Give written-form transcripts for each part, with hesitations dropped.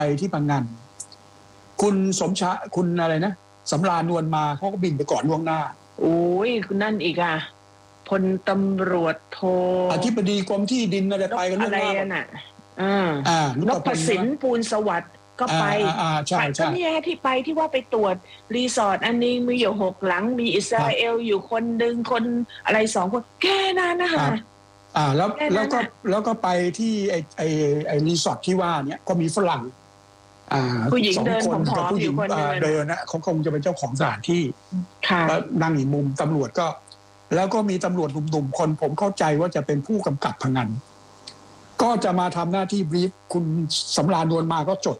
ที่พังงานคุณสมชายคุณอะไรนะสำราญนวลมาเขาก็บินไปก่อนล่วงหน้าโอ้ยคุณนั่นอีกอ่ะพลตำรวจโทอธิบดีกรมที่ดินอะไรไปกันล่วงหน้าอะไรน่ะนพสินปูนสวัสดิ์ก็ไปใช่ก็นี่ที่ไปที่ว่าไปตรวจรีสอร์ทอันนี้มีอยู่6 หลังมีอิสราเอลอยู่คนหนึ่งคนอะไร2 คนแค่นั้นนะคะแล้วก็ไปที่ไอรีสอร์ทที่ว่าเนี่ยก็มีฝรั่งผู้หญิงเดินคนกับผู้หญิงเดินนะเขาคงจะเป็นเจ้าของสถานที่นั่งอยู่มุมตำรวจก็แล้วก็มีตำรวจหนุ่มๆคนผมเข้าใจว่าจะเป็นผู้กำกับพังงานก็จะมาทำหน้าที่บรีฟคุณสำราญนวลมาก็จด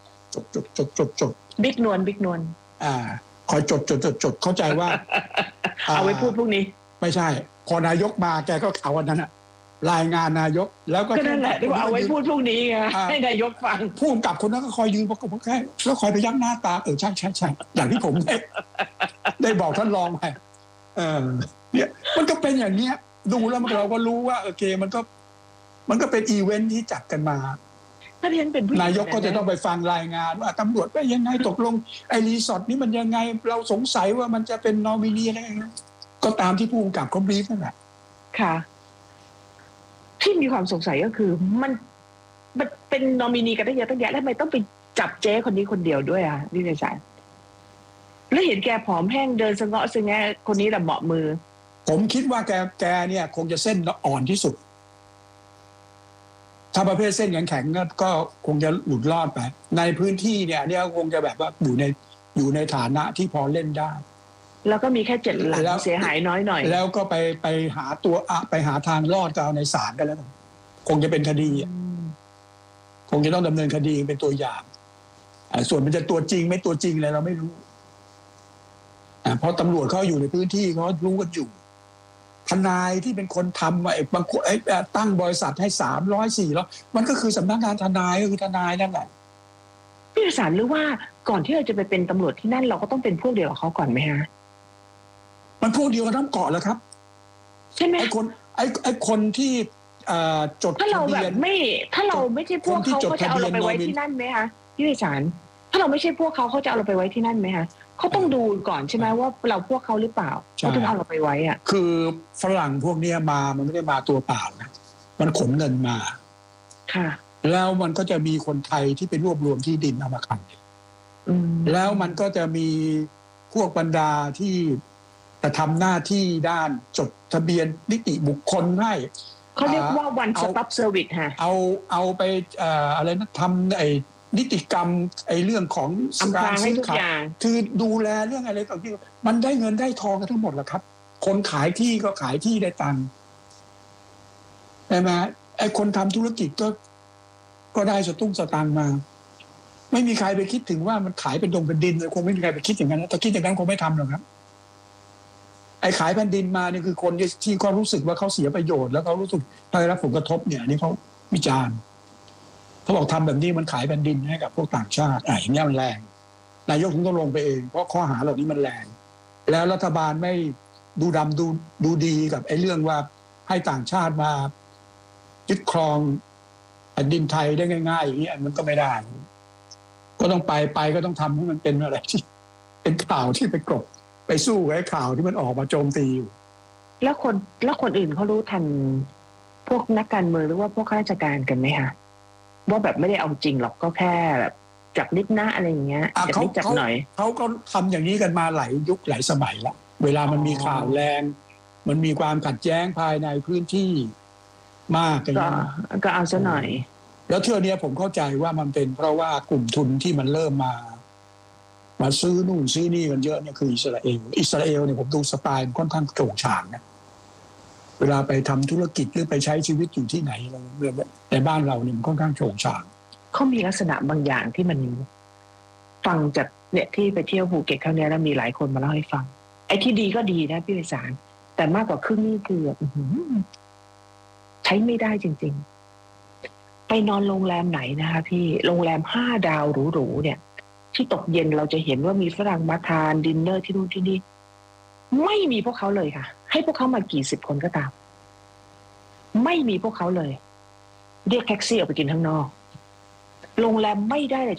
บิ๊กนวลคอยจดเข้าใจว่าเอาไว้พูดพวกนี้ไม่ใช่พอนายกมาแกก็เอาวันนั้นรายงานนายกแล้วก็นั่นแหละที่ว่าเอาไว้พูดพวกนี้ไงให้นายกฟังผู้กำกับคนนั้นก็คอยยืนประกบแค่แล้วคอยไปยักหน้าตาใช่อย่างที่ผมได้บอกท่านรองไปเนี่ยมันก็เป็นอย่างเนี้ยดูแล้วเราก็รู้ว่าโอเคมันก็เป็นอีเวนท์ที่จัดกันมาถ้าเรียนเป็นนายกก็จะต้องไปฟังรายงานว่าตำรวจไปยังไงตกลงไอ้รีสอร์ทนี้มันยังไงเราสงสัยว่ามันจะเป็นนอมินีอะไรก็ตามที่ผู้กำกับเขาบรีฟนั่นแหละค่ะที่มีความสงสัยก็คือมันเป็นนอมินีกันได้เยอะตั้งแยะแล้วทำไมต้องไปจับเจ๊คนนี้คนเดียวด้วยอ่ะนี่เลยจ้ะแล้วเห็นแกผอมแห้งเดินสะเงาะสะแงะคนนี้แหละเหมาะมือผมคิดว่าแกเนี่ยคงจะเส้นอ่อนที่สุดถ้าประเภทเส้นแข็งๆก็คงจะหลุดรอดไปในพื้นที่เนี่ยคงจะแบบว่าอยู่ในฐานะที่พอเล่นได้แล้วก็มีแค่7 หลังเสียหายน้อยหน่อยแล้วก็ไปหาไปหาทางรอดก็เอาในศาลกันแล้วคงจะเป็นคดีคงจะต้องดำเนินคดีเป็นตัวอย่างส่วนมันจะตัวจริงไม่ตัวจริงอะไรเราไม่รู้เพราะตำรวจเขาอยู่ในพื้นที่เขารู้กันอยู่ทนายที่เป็นคนทำบางคนตั้งบริษัทให้300 400มันก็คือสำนักงานทนายก็คือทนายนั่นแหละพี่ศาลหรือว่าก่อนที่เราจะไปเป็นตำรวจที่นั่นเราก็ต้องเป็นพวกเดียวกับเขาก่อนไหมฮะมันพวกเดียวกันทั้งเกาะแล้วครับใช่ไหมไอ้คนที่จดถ้าเราแบบไม่ถ้าเราไม่ใช่พวกเขาเขาจะเอาเราไปไว้ที่นั่นไหมคะพี่ศาลถ้าเราไม่ใช่พวกเขาจะเอาเราไปไว้ที่นั่นไหมคะเขาต้องดูก่อนใช่ไหมว่าเราพวกเขาหรือเปล่าเขาถึงเอาเราไปไว้อ่ะคือฝรั่งพวกนี้มันไม่ได้มาตัวเปล่านะมันขนเงินมาค่ะแล้วมันก็จะมีคนไทยที่ไปรวบรวมที่ดินเอามาขายแล้วมันก็จะมีพวกบรรดาที่จะทำหน้าที่ด้านจดทะเบียนนิติบุคคลให้เขาเรียกว่า one stop service ฮะเอาไปอะไรนะทำไอ้นิติกรรมเรื่องของการซื้อขายคือดูแลเรื่องอะไรต่างๆมันได้เงินได้ทองกันทั้งหมดแหละครับคนขายที่ก็ขายที่ได้ตังค์ใช่ไหมไอ้คนทำธุรกิจก็ได้สตุ้งสตางค์มาไม่มีใครไปคิดถึงว่ามันขายเป็นดงเป็นดินเลยคงไม่มีใครไปคิดอย่างนั้นถ้าคิดอย่างนั้นคงไม่ทำหรอกครับไอ้ขายแผ่นดินมาเนี่ยคือคนที่เขารู้สึกว่าเขาเสียประโยชน์แล้วเขารู้สึกได้รับผลกระทบเนี่ยนี่เขาวิจารณ์เขาบอกทำแบบนี้มันขายแผ่นดินให้กับพวกต่างชาติอย่างนี้มันแรงนายกต้องลงไปเองเพราะข้อหาเหล่านี้มันแรงแล้วรัฐบาลไม่ดูดำดูดีกับไอ้เรื่องว่าให้ต่างชาติมายึดครองแผ่นดินไทยได้ง่ายๆอย่างนี้มันก็ไม่ได้ก็ต้องไปก็ต้องทำให้มันเป็นอะไรที่เป็นข่าวที่ไปกลบไปสู้ไอ้ข่าวที่มันออกมาโจมตีอยู่แล้วคนอื่นเขารู้ทันพวกนักการเมืองหรือว่าพวกข้าราชการกันไหมคะว่าแบบไม่ได้เอาจริงหรอกก็แค่แบบจับนิดนะอะไรอย่างเงี้ยจับนิดจับหน่อยเขาก็ทำอย่างนี้กันมาหลายยุคหลายสมัยแล้วเวลามันมีข่าวแรงมันมีความขัดแย้งภายในพื้นที่มากก็เอาซะหน่อยแล้วเที่ยวนี้ผมเข้าใจว่ามันเป็นเพราะว่ากลุ่มทุนที่มันเริ่มมาซื้อนู่นซื้อนี่กันเยอะเนี่ยคืออิสราเอลเนี่ยผมดูสไตล์ค่อนข้างโฉงฉางนะเวลาไปทำธุรกิจหรือไปใช้ชีวิตอยู่ที่ไหนในบ้านเราเนี่ยมันค่อนข้างโฉงฉางเขามีลักษณะบางอย่างที่มันฟังจากเนี่ยที่ไปเที่ยวภูเก็ตครั้งนี้แล้วมีหลายคนมาเล่าให้ฟังไอ้ที่ดีก็ดีนะพี่วิสารแต่มากกว่าครึ่งนี่คือใช้ไม่ได้จริงๆไปนอนโรงแรมไหนนะคะพี่โรงแรม5 ดาวหรูๆเนี่ยที่ตกเย็นเราจะเห็นว่ามีฝรั่งมาทานดินเนอร์ที่นู่นที่นี่ไม่มีพวกเขาเลยค่ะให้พวกเขามากี่10 คนก็ตามไม่มีพวกเขาเลยเรียกแท็กซี่ออกไปกินข้างนอกโรงแรมไม่ได้เลย